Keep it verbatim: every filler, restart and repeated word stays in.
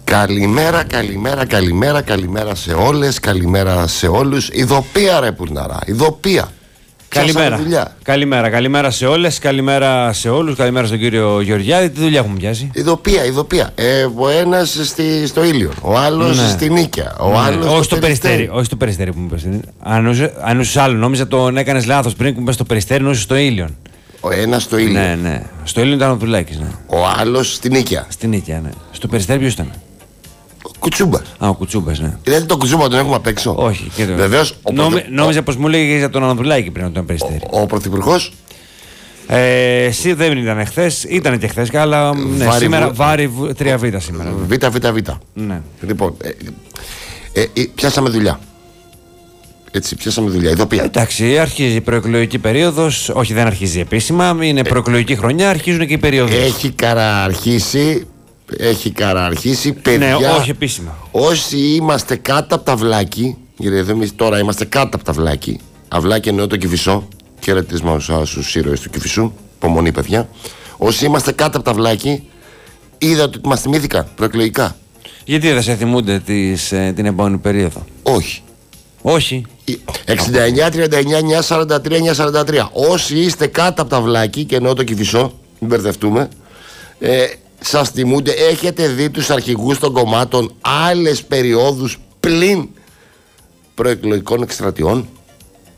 Καλημέρα, καλημέρα, καλημέρα, καλημέρα σε όλες, καλημέρα σε όλους. Ειδοπία ρε Πουρναρά, ειδοπία. Καλημέρα. Καλημέρα, καλημέρα σε όλες, καλημέρα σε όλους, καλημέρα στον κύριο Γεωργιάδη. Τι δουλειά έχουμε πιάσει? Ειδοπία, ειδοπία. Ε, ο ένας στη, στο Ήλιο, ο άλλος ναι. στη Νίκαια, ο ναι. άλλος όχι στο Περιστέρι. Όχι στο Περιστέρι που μου είπες. Αν νόσες άλλο, νόμιζα τον έκανες λάθος πριν που είπες στο Περιστέρι, νόσες στο Ήλιον. Ο ένας στο Ήλιο. Ναι, ναι. Στο Ήλιον ήταν ο Δουλάκης. Ναι. Ο άλλος στη Νίκαια. Στη Νίκαια, ναι. Στο Περιστέρι ποιος ήταν? Κουτσούμπας. Α, ο Κουτσούμπας, ναι. Δηλαδή τον Κουτσούμπα τον έχουμε απ' έξω. Όχι. Βεβαίως. Νόμι, πρωθυ... Νόμιζα πως μου έλεγε για τον Αναδουλάκη πριν τον Περιστέρι. Ο, ο πρωθυπουργός. Ε, εσύ δεν ήταν χθες, ήταν και χθες, αλλά ναι, βάρη, σήμερα βάρη τρία β σήμερα. Β, Β, Β. Ναι. Λοιπόν, ε, ε, ε, πιάσαμε δουλειά. Έτσι, πιάσαμε δουλειά. Ειδοπία. Εντάξει, αρχίζει η προεκλογική περίοδος. Όχι, δεν αρχίζει επίσημα. Είναι προεκλογική χρονιά, αρχίζουν και οι περίοδοι. Έχει καραρχήσει. Έχει καραρχήσει, παιδιά. Ναι, όχι επίσημα. Όσοι είμαστε κάτω από τα βλάκι, γιατί εδώ εμείς τώρα είμαστε κάτω από τα βλάκι. Αυλάκι εννοώ το Κηφισό. Χαιρετίσμα στους ήρωες του Κηφισού. Υπομονή, παιδιά. Όσοι είμαστε κάτω από τα βλάκι, είδατε ότι μας θυμήθηκα προεκλογικά. Γιατί δεν σε θυμούνται τις, ε, την επόμενη περίοδο? Όχι. Όχι. εξήντα εννιά τριάντα εννιά εννιακόσια σαράντα τρία εννιακόσια σαράντα τρία. Όσοι είστε κάτω από τα βλάκι, και εννοώ το Κηφισό, μην μπερδευτούμε, ε, σας θυμούνται, έχετε δει τους αρχηγούς των κομμάτων άλλες περιόδους πλην προεκλογικών εκστρατιών?